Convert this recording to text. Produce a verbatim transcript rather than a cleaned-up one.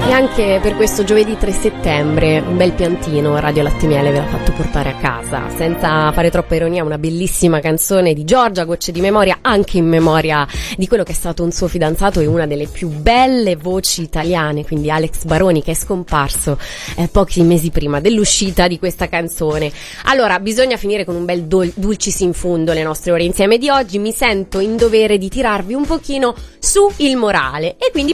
E anche per questo giovedì tre settembre un bel piantino Radio Latte Miele ve l'ha fatto portare a casa, senza fare troppa ironia, una bellissima canzone di Giorgia, Gocce di memoria, anche in memoria di quello che è stato un suo fidanzato e una delle più belle voci italiane, quindi Alex Baroni, che è scomparso eh, pochi mesi prima dell'uscita di questa canzone. Allora, bisogna finire con un bel dol- dulcis in fundo le nostre ore insieme di oggi. Mi sento in dovere di tirarvi un pochino su il morale e quindi